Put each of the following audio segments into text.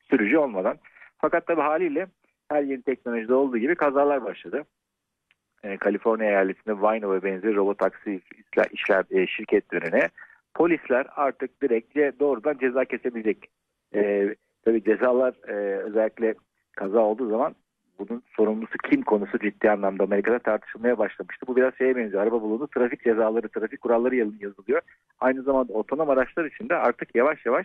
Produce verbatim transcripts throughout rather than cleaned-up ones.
sürücü olmadan. Fakat tabii haliyle her yeni teknolojide olduğu gibi kazalar başladı. E, Kaliforniya eyaletinde Waymo ve benzeri robotaksi işler, e, şirketlerine polisler artık direkt doğrudan ceza kesebilecek. E, tabii cezalar e, özellikle kaza olduğu zaman bunun sorumlusu kim konusu ciddi anlamda Amerika'da tartışılmaya başlamıştı. Bu biraz şeye benziyor. Araba bulundu, trafik cezaları, trafik kuralları yazılıyor. Aynı zamanda otonom araçlar için de artık yavaş yavaş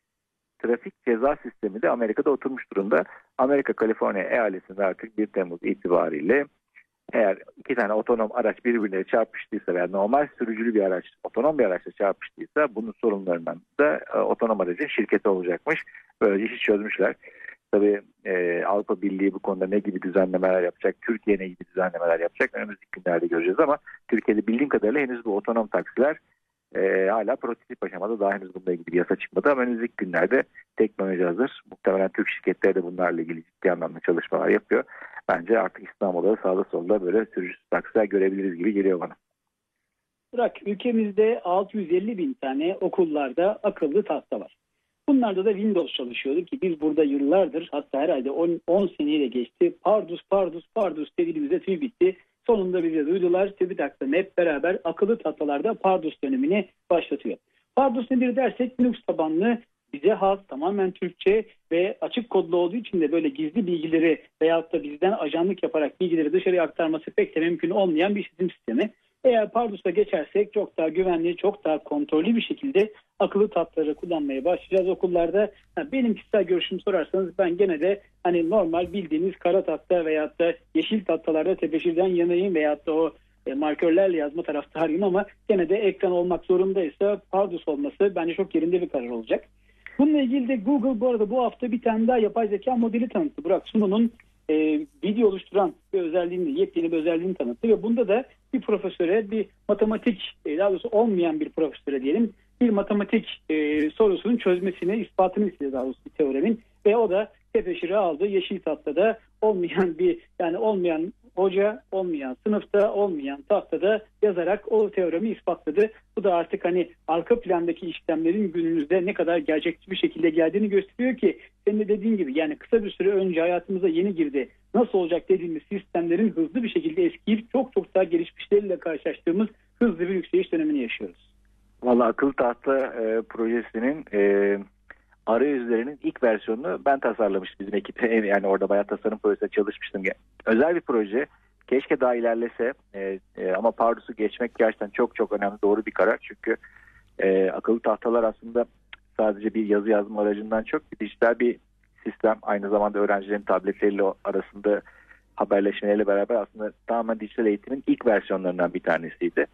trafik ceza sistemi de Amerika'da oturmuş durumda. Amerika Kaliforniya eyaletinde artık bir Temmuz itibariyle eğer iki tane otonom araç birbirine çarpıştıysa veya normal sürücülü bir araç otonom bir araçla çarpıştıysa bunun sorumlularından da e, otonom aracın şirketi olacakmış. Böylece işi çözmüşler. Tabii e, Avrupa Birliği bu konuda ne gibi düzenlemeler yapacak, Türkiye ne gibi düzenlemeler yapacak önümüzdeki günlerde göreceğiz ama Türkiye'de bildiğim kadarıyla henüz bu otonom taksiler e, hala prototip aşamada, daha henüz bununla ilgili bir yasa çıkmadı ama önümüzdeki günlerde teknoloji hazır. Muhtemelen Türk şirketleri de bunlarla ilgili ciddi anlamda çalışmalar yapıyor. Bence artık İstanbul'da sağda solda böyle sürücüsüz taksiler görebiliriz gibi geliyor bana. Burak, ülkemizde altı yüz elli bin tane okullarda akıllı tahta var. Bunlarda da Windows çalışıyordu ki biz burada yıllardır, hatta herhalde on seneyle geçti. Pardus, pardus, pardus dediğimizde tüy bitti. Sonunda bize duydular. TÜBİTAK'ta hep beraber akıllı tahtalarda Pardus dönemini başlatıyor. Pardus nedir dersek, Linux tabanlı, bize has, tamamen Türkçe ve açık kodlu olduğu için de böyle gizli bilgileri veyahut da bizden ajanlık yaparak bilgileri dışarıya aktarması pek de mümkün olmayan bir işletim sistemi. Eğer Pardus'a geçersek çok daha güvenli, çok daha kontrollü bir şekilde akıllı tahtaları kullanmaya başlayacağız okullarda. Ha, benim kişisel görüşümü sorarsanız ben gene de hani normal bildiğiniz kara tahta veyahut da yeşil tahtalarda tebeşirden yanayım veyahut da o e, markörlerle yazma taraftarıyım ama gene de ekran olmak zorundaysa Pardus olması bence çok yerinde bir karar olacak. Bununla ilgili de Google bu arada bu hafta bir tane daha yapay zeka modeli tanıttı. Burak, Sunu'nun e, video oluşturan bir özelliğini, yepyeni bir özelliğini tanıttı ve bunda da bir profesöre, bir matematik, e, daha doğrusu olmayan bir profesöre diyelim, bir matematik e, sorusunun çözmesini, ispatını istedi daha doğrusu bir teoremin ve o da tepeşiri aldı. Yeşil tahtada olmayan bir, yani olmayan hoca, olmayan sınıfta, olmayan tahtada yazarak o teoremi ispatladı. Bu da artık hani arka plandaki işlemlerin günümüzde ne kadar gerçekçi bir şekilde geldiğini gösteriyor ki senin de dediğin gibi yani kısa bir süre önce hayatımıza yeni girdi. Nasıl olacak dediğimiz sistemlerin hızlı bir şekilde eskiyip çok çok daha gelişmişleriyle karşılaştığımız hızlı bir yükseliş dönemini yaşıyoruz. Vallahi akıllı tahta e, projesinin e, arayüzlerinin ilk versiyonunu ben tasarlamıştım bizim ekipte. Yani orada bayağı tasarım projesinde çalışmıştım. Özel bir proje. Keşke daha ilerlese e, e, ama Pardus'u geçmek gerçekten çok çok önemli, doğru bir karar. Çünkü e, akıllı tahtalar aslında sadece bir yazı yazma aracından çok bir dijital bir sistem. Aynı zamanda öğrencilerin tabletleriyle arasında haberleşmeleriyle beraber aslında tamamen dijital eğitimin ilk versiyonlarından bir tanesiydi.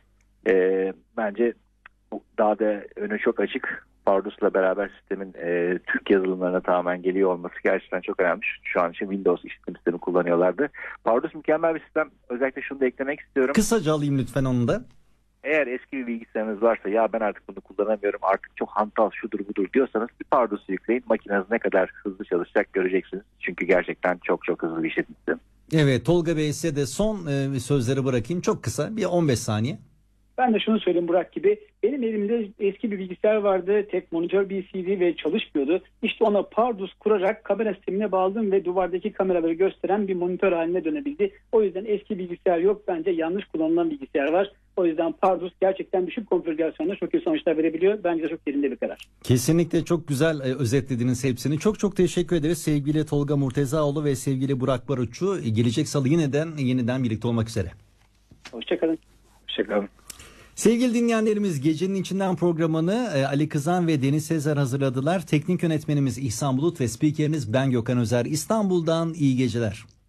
E, bence daha da önü çok açık. Pardus'la beraber sistemin e, Türk yazılımlarına tamamen geliyor olması gerçekten çok önemli. Şu an için Windows işletim sistemi kullanıyorlardı. Pardus mükemmel bir sistem. Özellikle şunu da eklemek istiyorum. Kısaca alayım lütfen onu da. Eğer eski bir bilgisayarınız varsa ya ben artık bunu kullanamıyorum, artık çok hantal şudur budur diyorsanız bir Pardus'u yükleyin. Makineniz ne kadar hızlı çalışacak göreceksiniz. Çünkü gerçekten çok çok hızlı bir işletim sistemi. Evet, Tolga Bey, size de son e, sözleri bırakayım. Çok kısa, bir on beş saniye. Ben de şunu söyleyeyim Burak gibi. Benim elimde eski bir bilgisayar vardı. Tek monitör B C D ve çalışmıyordu. İşte ona Pardus kurarak kamera sistemine bağladım ve duvardaki kameraları gösteren bir monitör haline dönebildi. O yüzden eski bilgisayar yok. Bence yanlış kullanılan bilgisayar var. O yüzden Pardus gerçekten düşük konfigürasyonda çok iyi sonuçlar verebiliyor. Bence çok yerinde bir karar. Kesinlikle çok güzel e, özetlediniz hepsini. Çok çok teşekkür ederiz sevgili Tolga Murtezaoğlu ve sevgili Burak Baruççu. Gelecek salı yeniden yeniden birlikte olmak üzere. Hoşçakalın. Hoşçakalın. Sevgili dinleyenlerimiz, Gecenin İçinden programını Ali Kızan ve Deniz Sezer hazırladılar. Teknik yönetmenimiz İhsan Bulut ve spikeriniz ben Gökhan Özer. İstanbul'dan iyi geceler.